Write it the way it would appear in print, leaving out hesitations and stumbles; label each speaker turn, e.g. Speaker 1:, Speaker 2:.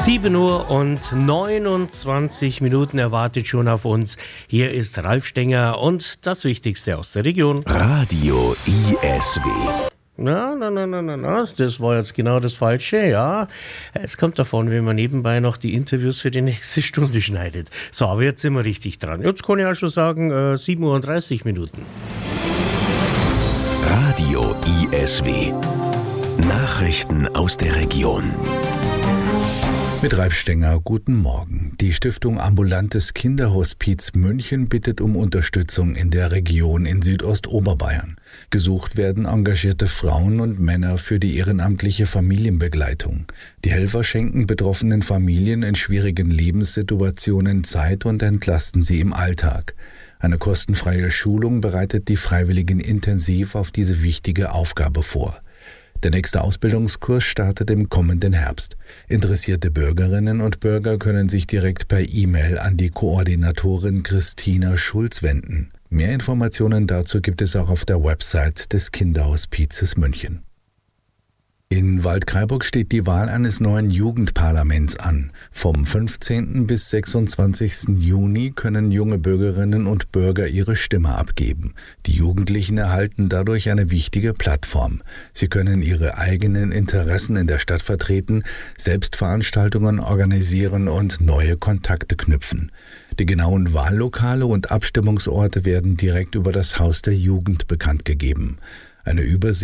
Speaker 1: 7 Uhr und 29 Minuten erwartet schon auf uns. Hier ist Ralf Stenger und das Wichtigste aus der Region.
Speaker 2: Radio ISW.
Speaker 1: Na, das war jetzt genau das Falsche, ja. Es kommt davon, wenn man nebenbei noch die Interviews für die nächste Stunde schneidet. So, aber jetzt sind wir richtig dran. Jetzt kann ich auch schon sagen, 7 Uhr und 30 Minuten.
Speaker 2: Radio ISW. Nachrichten aus der Region.
Speaker 3: Mit Ralf Stenger, guten Morgen. Die Stiftung Ambulantes Kinderhospiz München bittet um Unterstützung in der Region in Südostoberbayern. Gesucht werden engagierte Frauen und Männer für die ehrenamtliche Familienbegleitung. Die Helfer schenken betroffenen Familien in schwierigen Lebenssituationen Zeit und entlasten sie im Alltag. Eine kostenfreie Schulung bereitet die Freiwilligen intensiv auf diese wichtige Aufgabe vor. Der nächste Ausbildungskurs startet im kommenden Herbst. Interessierte Bürgerinnen und Bürger können sich direkt per E-Mail an die Koordinatorin Christina Schulz wenden. Mehr Informationen dazu gibt es auch auf der Website des Kinderhospizes München. In Waldkraiburg steht die Wahl eines neuen Jugendparlaments an. Vom 15. bis 26. Juni können junge Bürgerinnen und Bürger ihre Stimme abgeben. Die Jugendlichen erhalten dadurch eine wichtige Plattform. Sie können ihre eigenen Interessen in der Stadt vertreten, selbst Veranstaltungen organisieren und neue Kontakte knüpfen. Die genauen Wahllokale und Abstimmungsorte werden direkt über das Haus der Jugend bekannt gegeben. Eine Übersicht